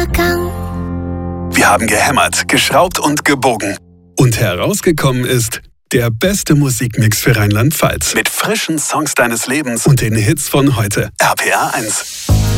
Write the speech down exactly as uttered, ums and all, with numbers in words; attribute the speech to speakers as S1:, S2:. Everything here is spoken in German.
S1: Übergang.
S2: Wir haben gehämmert, geschraubt und gebogen. Und herausgekommen ist der beste Musikmix für Rheinland-Pfalz. Mit frischen Songs deines Lebens und den Hits von heute. R P R eins.